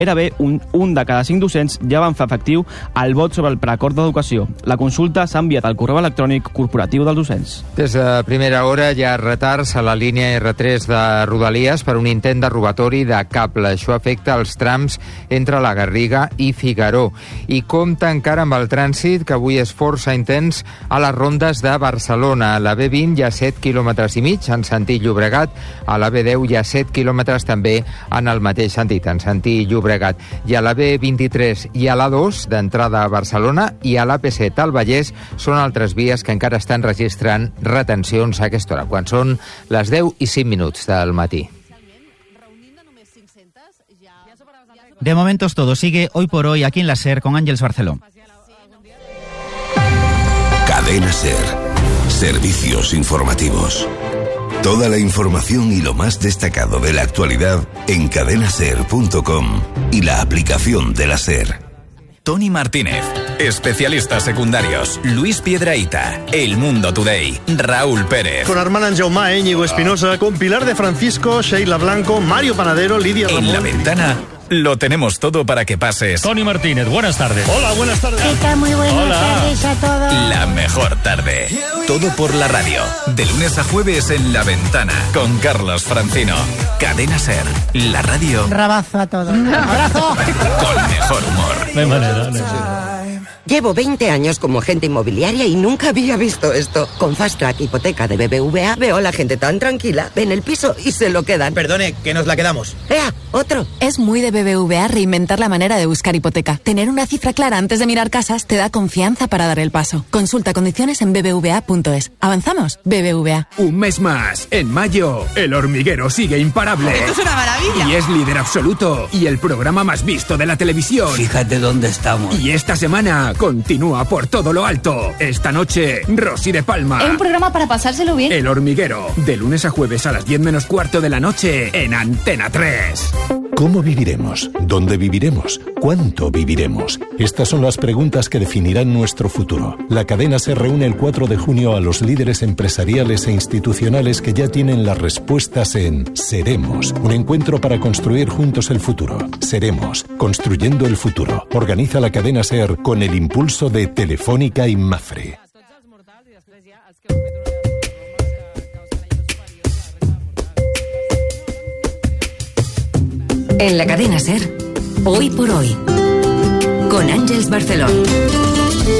Gairebé un de cada 5 docents ja van fer efectiu el vot sobre el preacord d'educació. La consulta s'ha enviat al correu electrònic corporatiu dels docents. Des de primera hora hi ha retards a la línia R3 de Rodalies per un intent de robatori de cable. Això afecta els trams entre la Garriga i Figaró. I compta encara amb el trànsit, que avui és força intens, a les rondes de Barcelona. A la B20 hi ha 7,5 quilòmetres en sentit Llobregat. A la B10 hi ha 7 quilòmetres també en el mateix sentit, en sentit Llobregat. I a la B23 i a l'A2 d'entrada a Barcelona i a l'AP7 al Vallès són altres vies que encara estan registrant retencions a aquesta hora, quan són les 10:05 del matí. De momento es todo. Sigue Hoy por Hoy aquí en la SER con Ángeles Barceló. Cadena SER. Servicios informativos. Toda la información y lo más destacado de la actualidad en cadenaser.com y la aplicación de la SER. Tony Martínez, especialistas secundarios, Luis Piedrahita, El Mundo Today, Raúl Pérez. Con Armand Anjaumá, Íñigo Espinosa, con Pilar de Francisco, Sheila Blanco, Mario Panadero, Lidia Ramón. En La Ventana lo tenemos todo para que pases. Tony Martínez, buenas tardes. Hola, buenas tardes. ¿Qué tal? Muy buenas tardes a todos. La mejor tarde. Todo por la radio. De lunes a jueves en La Ventana. Con Carlos Francino. Cadena SER. La radio. Rabazo a todos. ¡Abrazo! Con mejor humor. De manera. Llevo 20 años como agente inmobiliaria y nunca había visto esto. Con Fast Track Hipoteca de BBVA veo a la gente tan tranquila, ven el piso y se lo quedan. Perdone, que nos la quedamos. ¡Ea! ¡Otro! Es muy de BBVA reinventar la manera de buscar hipoteca. Tener una cifra clara antes de mirar casas te da confianza para dar el paso. Consulta condiciones en bbva.es. ¿Avanzamos? BBVA. Un mes más. En mayo, El Hormiguero sigue imparable. ¡Esto es una maravilla! Y es líder absoluto. Y el programa más visto de la televisión. Fíjate dónde estamos. Y esta semana continúa por todo lo alto. Esta noche, Rosy de Palma. Es un programa para pasárselo bien. El Hormiguero. De lunes a jueves a las 10 menos cuarto de la noche en Antena 3. ¿Cómo viviremos? ¿Dónde viviremos? ¿Cuánto viviremos? Estas son las preguntas que definirán nuestro futuro. La cadena se reúne el 4 de junio a los líderes empresariales e institucionales que ya tienen las respuestas en Seremos, un encuentro para construir juntos el futuro. Seremos, construyendo el futuro. Organiza la cadena SER con el impulso de Telefónica y Mafre. En la cadena SER, Hoy por Hoy, con Ángeles Barceló.